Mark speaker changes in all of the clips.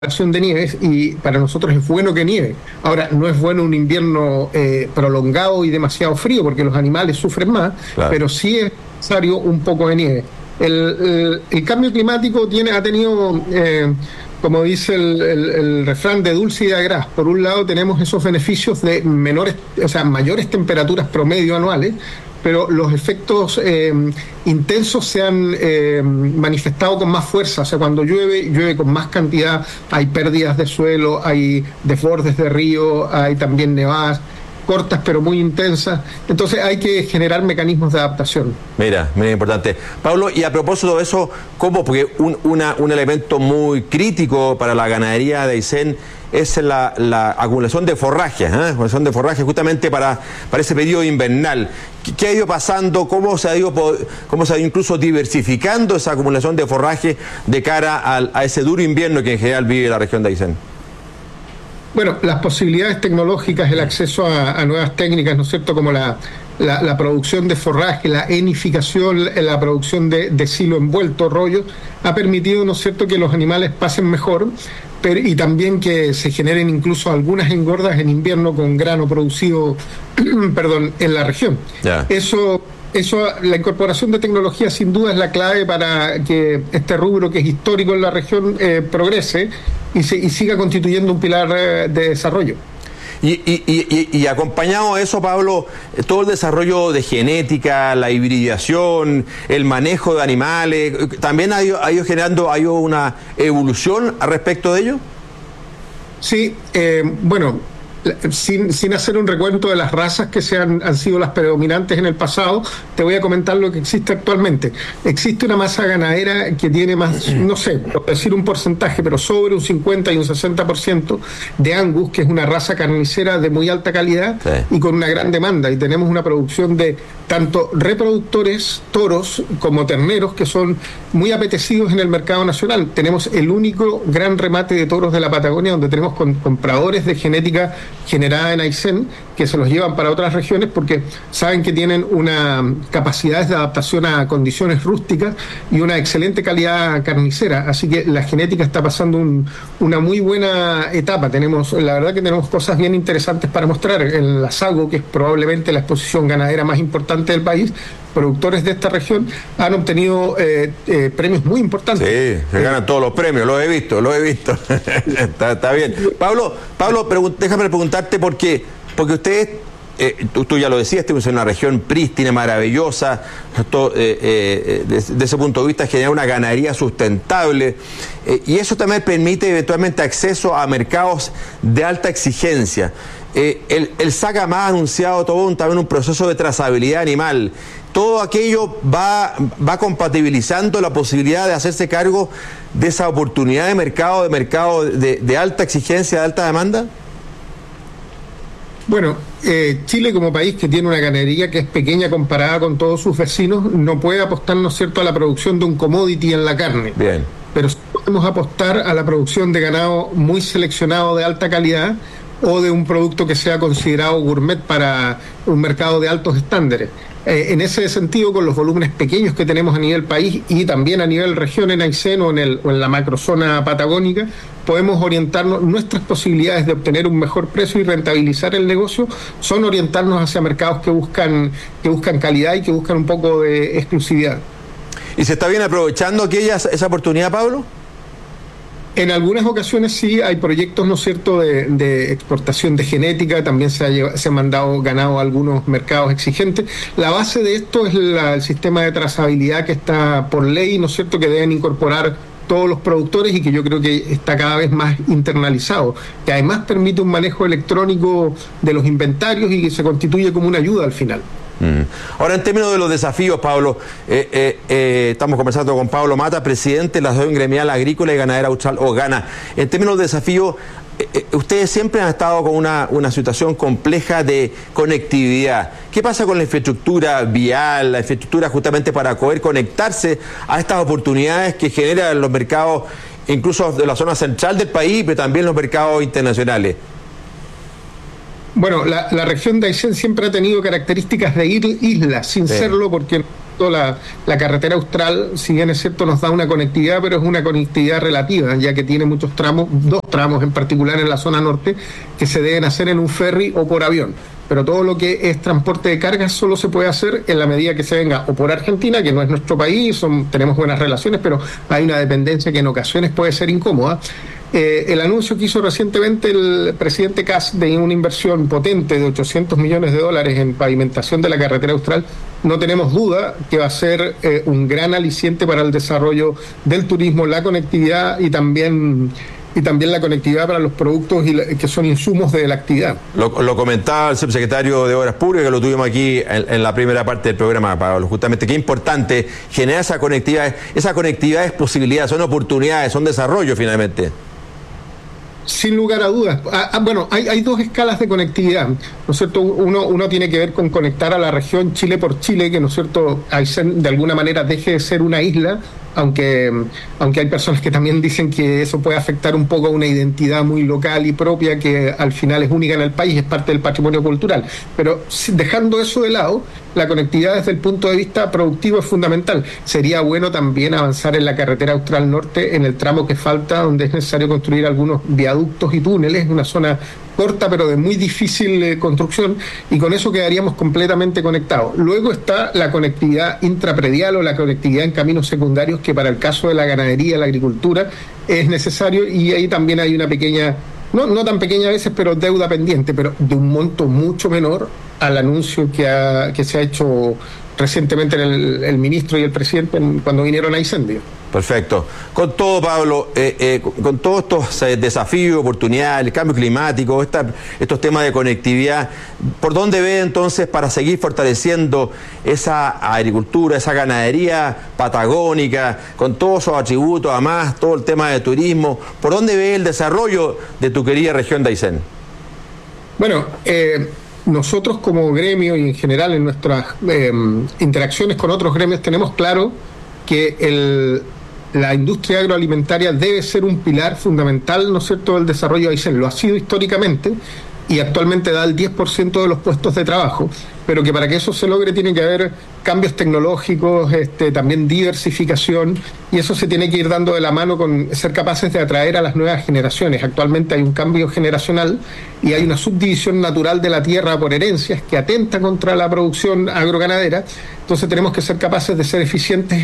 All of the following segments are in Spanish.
Speaker 1: de nieves y para nosotros es bueno que nieve. Ahora, no es bueno un invierno prolongado y demasiado frío porque los animales sufren más,
Speaker 2: Claro.
Speaker 1: pero sí es necesario un poco de nieve. El cambio climático ha tenido, como dice el refrán, de dulce y de agraz. Por un lado tenemos esos beneficios de mayores temperaturas promedio anuales, pero los efectos intensos se han manifestado con más fuerza. O sea, cuando llueve con más cantidad, hay pérdidas de suelo, hay desbordes de río, hay también nevadas cortas pero muy intensas. Entonces hay que generar mecanismos de adaptación.
Speaker 2: Mira, importante. Pablo, y a propósito de eso, ¿cómo? Porque un elemento muy crítico para la ganadería de Aysén es la acumulación de forraje, acumulación de forraje justamente para ese periodo invernal. ¿Qué ha ido pasando? ¿Cómo se ha ido incluso diversificando esa acumulación de forraje de cara a ese duro invierno que en general vive la región de Aysén?
Speaker 1: Bueno, las posibilidades tecnológicas, el acceso a nuevas técnicas, ¿no es cierto?, como la producción de forraje, la enificación, la producción de silo envuelto, rollo, ha permitido, ¿no es cierto?, que los animales pasen mejor, y también que se generen incluso algunas engordas en invierno con grano producido en la región.
Speaker 2: Yeah.
Speaker 1: La incorporación de tecnología sin duda es la clave para que este rubro que es histórico en la región progrese y siga constituyendo un pilar de desarrollo.
Speaker 2: Y acompañado de eso, Pablo, todo el desarrollo de genética, la hibridación, el manejo de animales, ¿también ha ido una evolución al respecto de ello?
Speaker 1: Sí, bueno, sin hacer un recuento de las razas que han sido las predominantes en el pasado, te voy a comentar lo que existe actualmente. Existe una masa ganadera que tiene más, no sé, por decir un porcentaje, pero sobre un 50 y un 60% de Angus, que es una raza carnicera de muy alta calidad, sí, y con una gran demanda. Y tenemos una producción de tanto reproductores, toros, como terneros, que son muy apetecidos en el mercado nacional. Tenemos el único gran remate de toros de la Patagonia, donde tenemos compradores de genética generada en Aysén, que se los llevan para otras regiones porque saben que tienen una capacidad de adaptación a condiciones rústicas y una excelente calidad carnicera. Así que la genética está pasando una muy buena etapa. La verdad que tenemos cosas bien interesantes para mostrar. En la Sago, que es probablemente la exposición ganadera más importante del país, productores de esta región han obtenido premios muy importantes.
Speaker 2: Sí, se ganan todos los premios, lo he visto. está bien. Pablo, déjame preguntarte porque ustedes, tú ya lo decías, es una región prístina, maravillosa, desde ese punto de vista genera una ganadería sustentable, y eso también permite eventualmente acceso a mercados de alta exigencia. El SAC-AMA ha anunciado también un proceso de trazabilidad animal. Todo aquello va compatibilizando la posibilidad de hacerse cargo de esa oportunidad de mercado de alta exigencia, de alta demanda.
Speaker 1: Bueno, Chile como país que tiene una ganadería que es pequeña comparada con todos sus vecinos, no puede apostar, ¿no es cierto?, a la producción de un commodity en la carne.
Speaker 2: Bien.
Speaker 1: Pero sí podemos apostar a la producción de ganado muy seleccionado de alta calidad o de un producto que sea considerado gourmet para un mercado de altos estándares. En ese sentido, con los volúmenes pequeños que tenemos a nivel país y también a nivel región en Aysén o en la macrozona patagónica, podemos orientarnos. Nuestras posibilidades de obtener un mejor precio y rentabilizar el negocio son orientarnos hacia mercados que buscan calidad y que buscan un poco de exclusividad.
Speaker 2: ¿Y se está bien aprovechando esa oportunidad, Pablo?
Speaker 1: En algunas ocasiones sí hay proyectos, ¿no es cierto?, de exportación de genética. También se han ganado algunos mercados exigentes. La base de esto es el sistema de trazabilidad que está por ley, ¿no es cierto?, que deben incorporar todos los productores y que yo creo que está cada vez más internalizado, que además permite un manejo electrónico de los inventarios y que se constituye como una ayuda al final.
Speaker 2: Ahora, en términos de los desafíos, Pablo, estamos conversando con Pablo Mata, presidente de la Asociación Gremial Agrícola y Ganadera Austral, o GANA. En términos de desafíos, ustedes siempre han estado con una situación compleja de conectividad. ¿Qué pasa con la infraestructura vial, la infraestructura justamente para poder conectarse a estas oportunidades que generan los mercados, incluso de la zona central del país, pero también los mercados internacionales?
Speaker 1: Bueno, la región de Aysén siempre ha tenido características de isla, sin serlo, porque cierto, la carretera austral, si bien es cierto, nos da una conectividad, pero es una conectividad relativa, ya que tiene muchos tramos, 2 tramos en particular en la zona norte, que se deben hacer en un ferry o por avión. Pero todo lo que es transporte de cargas solo se puede hacer en la medida que se venga o por Argentina, que no es nuestro país, tenemos buenas relaciones, pero hay una dependencia que en ocasiones puede ser incómoda. El anuncio que hizo recientemente el presidente Kast de una inversión potente de $800 millones en pavimentación de la carretera austral, no tenemos duda que va a ser un gran aliciente para el desarrollo del turismo, la conectividad y también la conectividad para los productos que son insumos de la actividad.
Speaker 2: Lo comentaba el subsecretario de Obras Públicas, que lo tuvimos aquí en la primera parte del programa, Pablo, justamente qué importante generar esa conectividad. Esa conectividad es posibilidad, son oportunidades, son desarrollo finalmente.
Speaker 1: Sin lugar a dudas. Bueno, hay 2 escalas de conectividad, ¿no es cierto? Uno tiene que ver con conectar a la región Chile por Chile, que, ¿no es cierto?, de alguna manera deje de ser una isla, aunque hay personas que también dicen que eso puede afectar un poco a una identidad muy local y propia que al final es única en el país, es parte del patrimonio cultural. Pero dejando eso de lado, la conectividad desde el punto de vista productivo es fundamental. Sería bueno también avanzar en la carretera austral norte, en el tramo que falta, donde es necesario construir algunos viaductos y túneles, una zona corta pero de muy difícil construcción, y con eso quedaríamos completamente conectados. Luego está la conectividad intrapredial o la conectividad en caminos secundarios, que para el caso de la ganadería, la agricultura, es necesario, y ahí también hay una pequeña, no tan pequeña a veces, pero deuda pendiente, pero de un monto mucho menor al anuncio que se ha hecho recientemente el ministro y el presidente cuando vinieron a Incendio.
Speaker 2: Perfecto. Con todo, Pablo, con todos estos desafíos, oportunidades, el cambio climático, estos temas de conectividad, ¿por dónde ve entonces para seguir fortaleciendo esa agricultura, esa ganadería patagónica, con todos sus atributos, además todo el tema de turismo? ¿Por dónde ve el desarrollo de tu querida región de Aysén?
Speaker 1: Bueno, nosotros como gremio y en general en nuestras interacciones con otros gremios tenemos claro que la industria agroalimentaria debe ser un pilar fundamental, ¿no es cierto?, del desarrollo de Aysén. Lo ha sido históricamente y actualmente da el 10% de los puestos de trabajo, pero que para que eso se logre tiene que haber cambios tecnológicos, también diversificación, y eso se tiene que ir dando de la mano con ser capaces de atraer a las nuevas generaciones. Actualmente hay un cambio generacional y hay una subdivisión natural de la tierra por herencias que atenta contra la producción agroganadera. Entonces tenemos que ser capaces de ser eficientes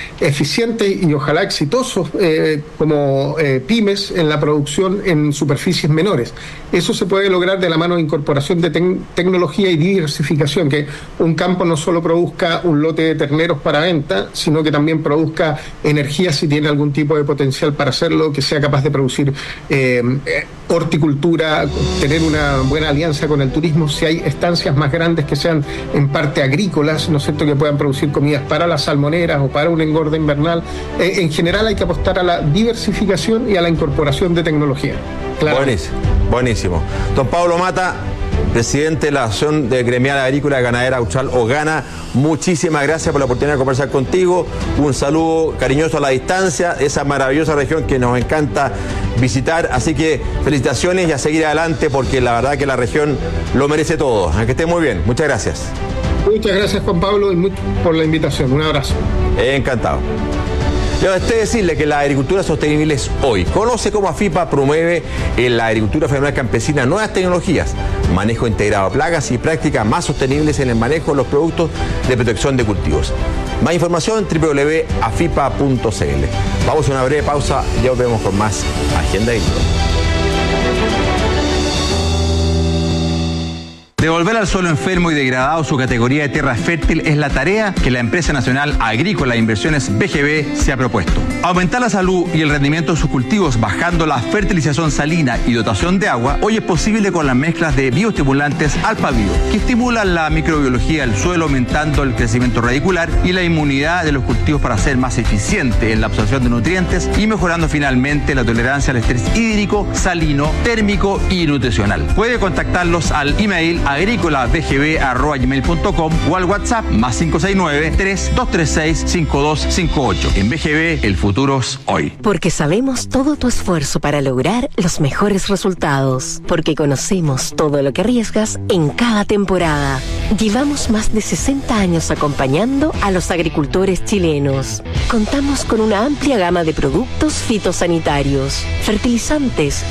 Speaker 1: y ojalá exitosos como pymes en la producción en superficies menores. Eso se puede lograr de la mano de incorporación de tecnología y diversificación, que un campo no solo produzca un lote de terneros para venta, sino que también produzca energía si tiene algún tipo de potencial para hacerlo, que sea capaz de producir horticultura, tener una buena alianza con el turismo, si hay estancias más grandes que sean en parte agrícolas, ¿no es cierto?, que puedan producir comidas para las salmoneras o para un engorde invernal. En general hay que apostar a la diversificación y a la incorporación de tecnología. Claro.
Speaker 2: Buenísimo. Don Pablo Mata, presidente de la Asociación de Gremial Agrícola y Ganadera Austral, OGANA, muchísimas gracias por la oportunidad de conversar contigo. Un saludo cariñoso a la distancia, esa maravillosa región que nos encanta visitar. Así que felicitaciones y a seguir adelante, porque la verdad que la región lo merece todo. Que esté muy bien. Muchas gracias.
Speaker 1: Muchas gracias, Juan Pablo, y por la invitación. Un abrazo.
Speaker 2: Encantado. Debo decirle que la agricultura sostenible es hoy. Conoce cómo AFIPA promueve en la agricultura familiar campesina nuevas tecnologías, manejo integrado de plagas y prácticas más sostenibles en el manejo de los productos de protección de cultivos. Más información en www.afipa.cl. Vamos a una breve pausa y ya volvemos con más Agenda Agrícola.
Speaker 3: Devolver al suelo enfermo y degradado su categoría de tierra fértil es la tarea que la Empresa Nacional Agrícola de Inversiones BGB se ha propuesto. Aumentar la salud y el rendimiento de sus cultivos bajando la fertilización salina y dotación de agua hoy es posible con las mezclas de bioestimulantes Alpabio, que estimulan la microbiología del suelo aumentando el crecimiento radicular y la inmunidad de los cultivos para ser más eficiente en la absorción de nutrientes y mejorando finalmente la tolerancia al estrés hídrico, salino, térmico y nutricional. Puede contactarlos al email agrícolabgb@gmail.com o al WhatsApp +569 3236 5258. En BGB, el futuro es hoy.
Speaker 4: Porque sabemos todo tu esfuerzo para lograr los mejores resultados. Porque conocemos todo lo que arriesgas en cada temporada. Llevamos más de 60 años acompañando a los agricultores chilenos. Contamos con una amplia gama de productos fitosanitarios, fertilizantes,